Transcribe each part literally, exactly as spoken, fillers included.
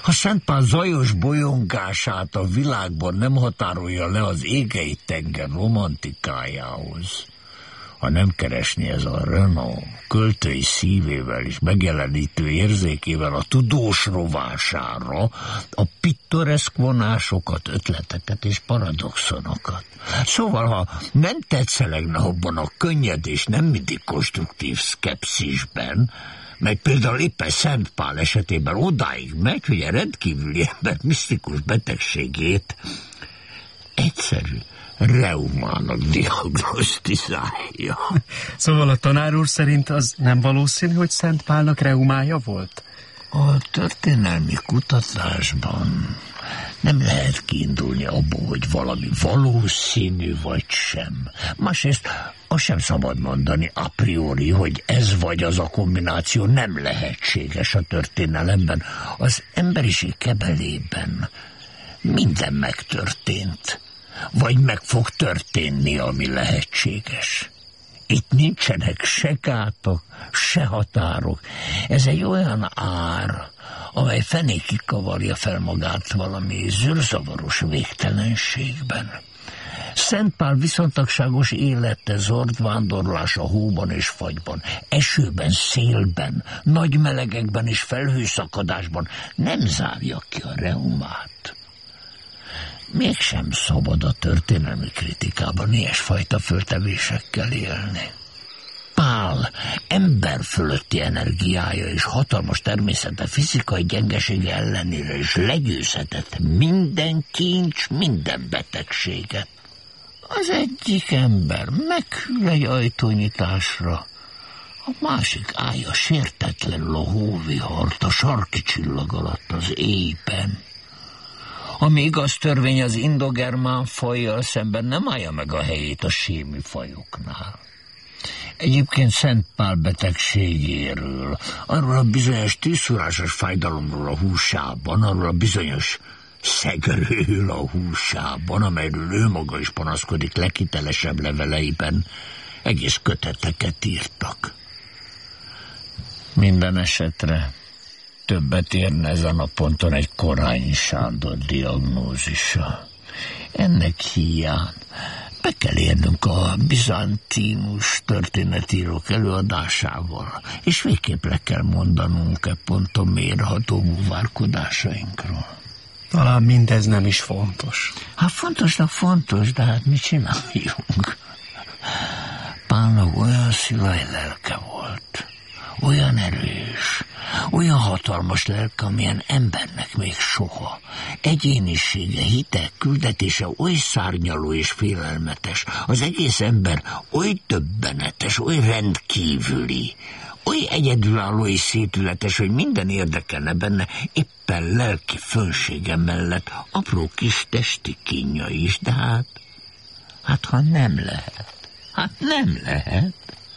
Ha Szent Pál zajos bolyongását a világban nem határolja le az égei tenger romantikájához, ha nem keresni ez a Renaud költői szívével és megjelenítő érzékével a tudós rovására a pittoreszk vonásokat, ötleteket és paradoxonokat. Szóval, ha nem tetszelegne abban a könnyed és nem mindig konstruktív szkepszisben, meg például éppen Szent Pál esetében odáig megy, hogy a rendkívüli ember misztikus betegségét egyszerű reumának diagnosztizálja. Szóval a tanár úr szerint az nem valószínű, hogy Szent Pálnak reumája volt? A történelmi kutatásban nem lehet kiindulni abból, hogy valami valószínű vagy sem. Másrészt azt sem szabad mondani a priori, hogy ez vagy az a kombináció nem lehetséges a történelemben. Az emberiség kebelében minden megtörtént, vagy meg fog történni, ami lehetséges. Itt nincsenek se gátak, se határok. Ez egy olyan ár, amely fenékig kavarja fel magát valami zűrzavaros végtelenségben. Szent Pál viszontagságos élete, zord vándorlás a hóban és fagyban, esőben, szélben, nagy melegekben és felhőszakadásban nem zárja ki a reumát. Mégsem szabad a történelmi kritikában ilyesfajta föltevésekkel élni. Pál ember fölötti energiája és hatalmas természete fizikai gyengesége ellenére is legyőzhetett minden kincs, minden betegséget. Az egyik ember meghűl egy ajtónyitásra, a másik állja sértetlenül a hóvihart a sarki csillag alatt az éjben. Ami igaz törvény az indogermán fajjal szemben nem állja meg a helyét a sémi fajoknál. Egyébként Szent Pál betegségéről, arról a bizonyos tűzszúrásos fájdalomról a húsában, arról a bizonyos szegről a húsában, amelyről ő maga is panaszkodik leghitelesebb leveleiben, egész köteteket írtak. Minden esetre többet érne ezen a ponton egy Korányi Sándor diagnózisa. Ennek híján be kell érnünk a bizantinus történetírók előadásával, és végképp le kell mondanunk e ponton mérható búvárkodásainkról. Talán mindez nem is fontos. Hát fontosnak fontos, de hát mit csináljunk? Pálnak olyan szilaj lelke volt, olyan erős, olyan hatalmas lelke, amilyen embernek még soha. Egyénisége, hite, küldetése oly szárnyaló és félelmetes. Az egész ember oly döbbenetes, oly rendkívüli, oly egyedülálló és szétületes, hogy minden érdekelne benne, éppen lelki fönsége mellett apró kis testi kínja is, de hát, hát ha nem lehet, hát nem lehet.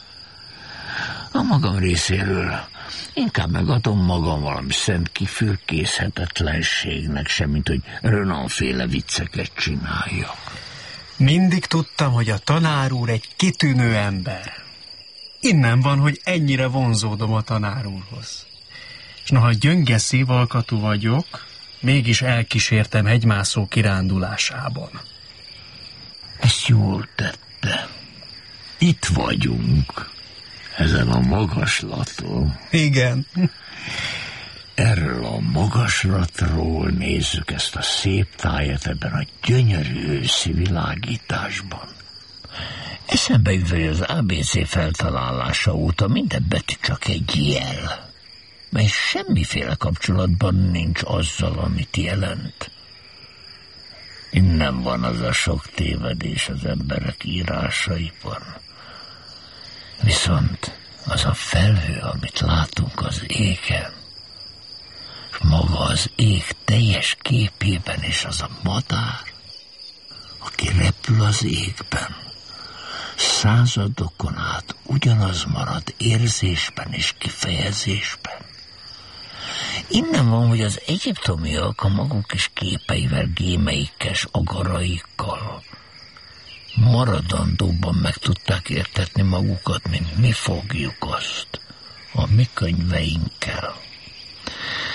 A magam részéről inkább megadom magam valami szent kifürkészhetetlenségnek, semmint hogy Renan-féle vicceket csináljak. Mindig tudtam, hogy a tanár úr egy kitűnő ember. Innen van, hogy ennyire vonzódom a tanár úrhoz. És noha gyönge szívalkatú vagyok, mégis elkísértem hegymászó kirándulásában. Ezt jól tette. Itt vagyunk, ezen a magaslaton. Igen. Erről a magaslatról nézzük ezt a szép tájat ebben a gyönyörű őszi világításban. Eszembe jut, hogy az á bé cé feltalálása óta minden betű csak egy jel, mely semmiféle kapcsolatban nincs azzal, amit jelent. Innen van az a sok tévedés az emberek írásaiban. Viszont az a felhő, amit látunk az égen, és maga az ég teljes képében, és az a madár, aki repül az égben, századokon át ugyanaz marad érzésben és kifejezésben. Innen van, hogy az egyiptomiak a maguk is képeivel, gémeikkel, agaraikkal maradandóban meg tudták értetni magukat, mint mi fogjuk azt a mi könyveinkkel.